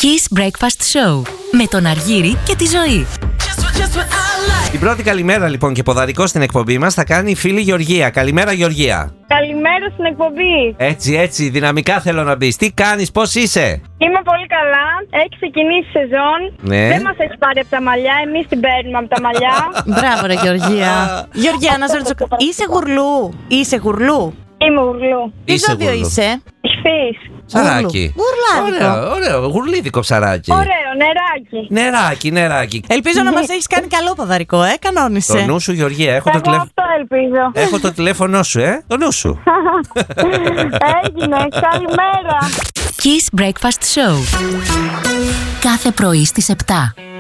Kiss Breakfast Show με τον Αργύρη και τη Ζωή. Την πρώτη καλημέρα λοιπόν και ποδαρικό στην εκπομπή μας θα κάνει η φίλη Γεωργία. Καλημέρα Γεωργία. Καλημέρα στην εκπομπή. Έτσι, δυναμικά θέλω να μπεις. Τι κάνεις, πώς είσαι? Είμαι πολύ καλά. Έχει ξεκινήσει η σεζόν. Ναι. Δεν μας έχει πάρει από τα μαλλιά. Εμείς την παίρνουμε από τα μαλλιά. Μπράβο ρε Γεωργία. Γεωργία, να σε ρωτήσω, είσαι γουρλού? Είμαι γουρλού. Τι ζώδιο είσαι? Ιχθύς. Ψαράκι. Γουρλάδικο. Ωραίο, γουρλίδικο ψαράκι. Ωραίο, νεράκι. Νεράκι. Ελπίζω να μας έχεις κάνει καλό ποδαρικό, κανόνισε. Το νου σου Γεωργία, έχω Εγώ αυτό ελπίζω. Έχω το τηλέφωνο σου, το νου σου. Έγινε, καλημέρα. Kiss Breakfast Show κάθε πρωί στις 7.